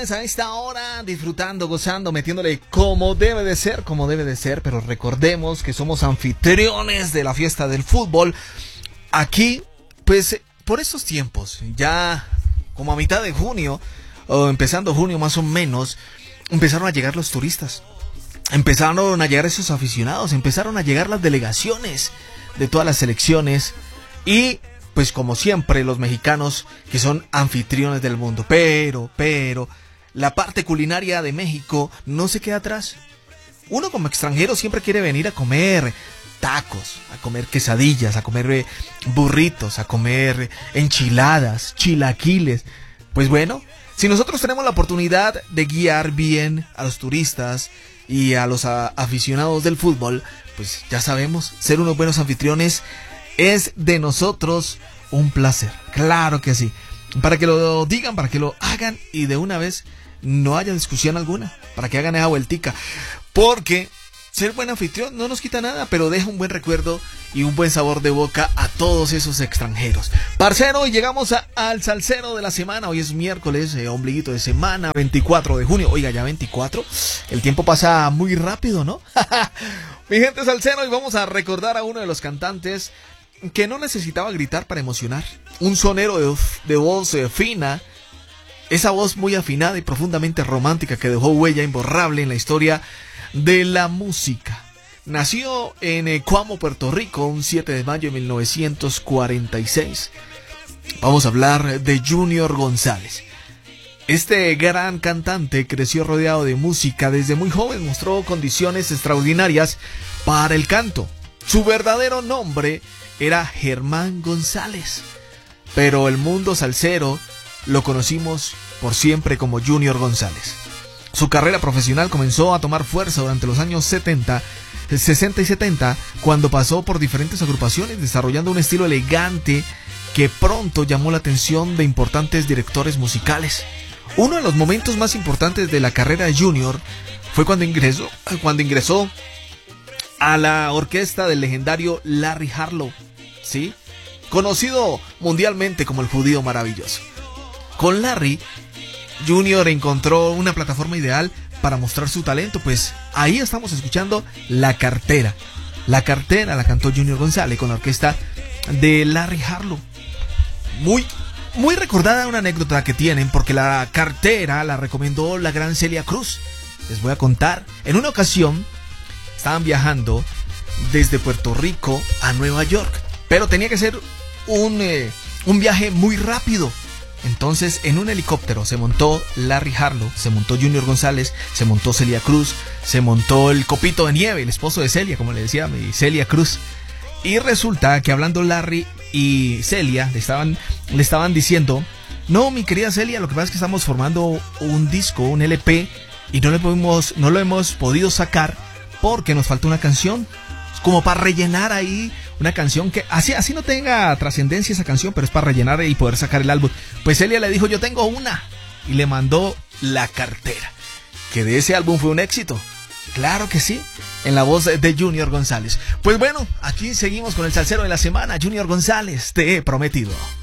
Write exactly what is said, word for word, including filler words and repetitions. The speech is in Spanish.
ustedes a esta hora, disfrutando, gozando, metiéndole como debe de ser, como debe de ser, pero recordemos que somos anfitriones de la fiesta del fútbol. Aquí, pues, por estos tiempos, ya como a mitad de junio, o empezando junio más o menos, empezaron a llegar los turistas, empezaron a llegar esos aficionados, empezaron a llegar las delegaciones de todas las selecciones y... pues como siempre los mexicanos que son anfitriones del mundo, pero, pero, la parte culinaria de México no se queda atrás. Uno como extranjero siempre quiere venir a comer tacos, a comer quesadillas, a comer burritos, a comer enchiladas, chilaquiles. Pues bueno, si nosotros tenemos la oportunidad de guiar bien a los turistas y a los a, aficionados del fútbol, pues ya sabemos, ser unos buenos anfitriones es de nosotros un placer, claro que sí, para que lo digan, para que lo hagan y de una vez no haya discusión alguna, para que hagan esa vueltica, porque ser buen anfitrión no nos quita nada, pero deja un buen recuerdo y un buen sabor de boca a todos esos extranjeros. Parcero, y llegamos a, al salsero de la semana. Hoy es miércoles, eh, ombliguito de semana, veinticuatro de junio. Oiga, ya veinticuatro, el tiempo pasa muy rápido, ¿no? Mi gente salsero, y vamos a recordar a uno de los cantantes que no necesitaba gritar para emocionar. Un sonero de, de voz eh, fina, esa voz muy afinada y profundamente romántica que dejó huella imborrable en la historia de la música. Nació en eh, Cuamo, Puerto Rico, un siete de mayo de mil novecientos cuarenta y seis. Vamos a hablar de Junior González. Este gran cantante creció rodeado de música desde muy joven, mostró condiciones extraordinarias para el canto. Su verdadero nombre era Germán González, pero el mundo salsero lo conocimos por siempre como Junior González. Su carrera profesional comenzó a tomar fuerza durante los años setenta, sesenta y setenta, cuando pasó por diferentes agrupaciones, desarrollando un estilo elegante que pronto llamó la atención de importantes directores musicales. Uno de los momentos más importantes de la carrera de Junior fue cuando ingresó, cuando ingresó a la orquesta del legendario Larry Harlow, ¿sí? Conocido mundialmente como el judío maravilloso. Con Larry, Junior encontró una plataforma ideal para mostrar su talento, pues ahí estamos escuchando La Cartera. La Cartera la cantó Junior González con la orquesta de Larry Harlow. Muy, muy recordada una anécdota que tienen, porque La Cartera la recomendó la gran Celia Cruz. Les voy a contar. En una ocasión estaban viajando desde Puerto Rico a Nueva York, pero tenía que ser un, eh, un viaje muy rápido. Entonces en un helicóptero se montó Larry Harlow, se montó Junior González, se montó Celia Cruz, se montó el Copito de Nieve, el esposo de Celia, como le decía mi Celia Cruz. Y resulta que hablando Larry y Celia le estaban, le estaban diciendo: no, mi querida Celia, lo que pasa es que estamos formando un disco, un L P, y no lo hemos, no lo hemos podido sacar porque nos falta una canción, como para rellenar ahí una canción que así, así no tenga trascendencia esa canción, pero es para rellenar y poder sacar el álbum. Pues Celia le dijo: yo tengo una, y le mandó La Cartera, que de ese álbum fue un éxito. Claro que sí, en la voz de Junior González. Pues bueno, aquí seguimos con el salsero de la semana, Junior González, te he prometido.